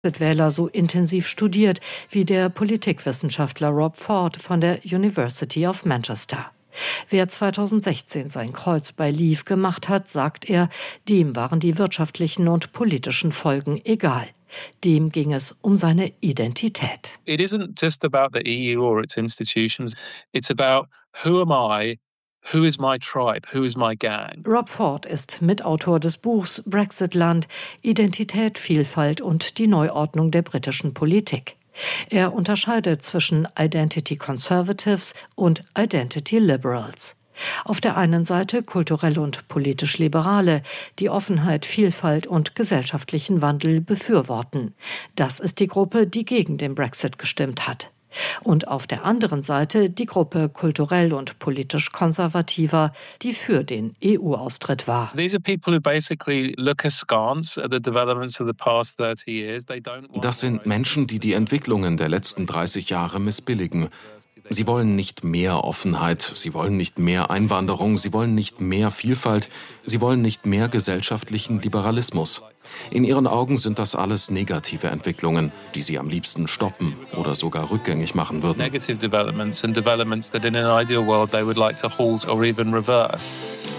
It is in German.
Brexit-Wähler so intensiv studiert wie der Politikwissenschaftler Rob Ford von der University of Manchester. Wer 2016 sein Kreuz bei Leave gemacht hat, sagt er, dem waren die wirtschaftlichen und politischen Folgen egal. Dem ging es um seine Identität. It isn't just about the EU or its institutions. It's about who am I? Who is my tribe? Who is my gang? Rob Ford ist Mitautor des Buchs Brexitland, Identität, Vielfalt und die Neuordnung der britischen Politik. Er unterscheidet zwischen Identity Conservatives und Identity Liberals. Auf der einen Seite kulturell und politisch Liberale, die Offenheit, Vielfalt und gesellschaftlichen Wandel befürworten. Das ist die Gruppe, die gegen den Brexit gestimmt hat. Und auf der anderen Seite die Gruppe kulturell und politisch Konservativer, die für den EU-Austritt war. These are people who basically look askance at the developments of the past 30 years. Das sind Menschen, die die Entwicklungen der letzten 30 Jahre missbilligen. Sie wollen nicht mehr Offenheit, sie wollen nicht mehr Einwanderung, sie wollen nicht mehr Vielfalt, sie wollen nicht mehr gesellschaftlichen Liberalismus. In ihren Augen sind das alles negative Entwicklungen, die sie am liebsten stoppen oder sogar rückgängig machen würden. Negative developments and developments that in an ideal world they would like to halt or even reverse.